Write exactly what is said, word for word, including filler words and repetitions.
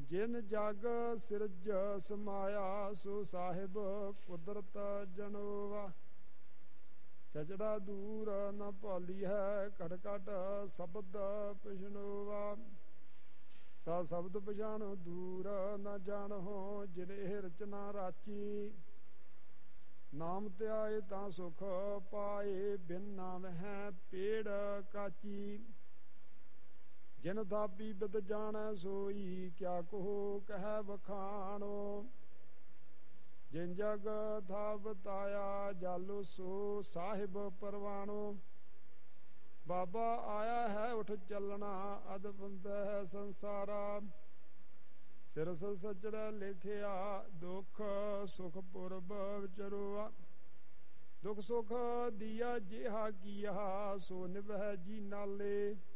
ਜਿਨ ਜਗ ਸਿਰਜ ਸਮਾਇਆ ਸੋ ਸਾਹਿਬ ਕੁਦਰਤ ਜਨੋਵਾ। ਸਚੜਾ ਦੂਰ ਨ ਭਾਲੀ ਹੈ ਘਟ ਘਟ ਸ਼ਬਦ ਪਛਨੋਵਾ। ਸਾ ਸ਼ਬਦ ਪਛਾਣੋ ਦੂਰ ਨ ਜਾਣੋ ਜਿਨੇ ਰਚਨਾ ਰਾਚੀ। ਨਾਮ ਧਿਆਏ ਤਾਂ ਸੁਖ ਪਾਏ ਬਿਨ ਨਾਮ ਹੈ ਪੇੜ ਕਾਚੀ। ਜਿਨ ਥਾਪੀ ਬਿਦ ਜਾਣੈ ਸੋਈ ਕਿਆ ਕਹੋ ਕਹਿ ਵਖਾਣੋ। ਜਿਨ ਜਗ ਥਾਪ ਤਾਇਆ ਜਲ ਸੋ ਸਾਹਿਬ ਪਰਵਾਣੋ। ਬਾਬਾ ਆਇਆ ਹੈ ਉਠ ਚੱਲਣਾ ਅਦ ਬੰਦੈ ਸੰਸਾਰਾ। ਸਿਰਸ ਸਚੜਾ ਲਿਖਿਆ ਦੁਖ ਸੁਖ ਪੁਰਬ ਵਿਚਰੋਆ। ਦੁਖ ਸੁਖ ਦੀਆ ਜਿਹਾ ਕੀਆ ਸੋ ਨਿਭੈ ਜੀ ਨਾਲੇ।